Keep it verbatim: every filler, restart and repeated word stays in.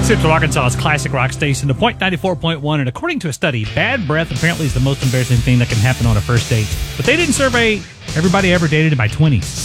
Central Arkansas's classic rock station, the Point ninety-four point one, and according to a study, bad breath apparently is the most embarrassing thing that can happen on a first date. But they didn't survey everybody ever dated in my twenties.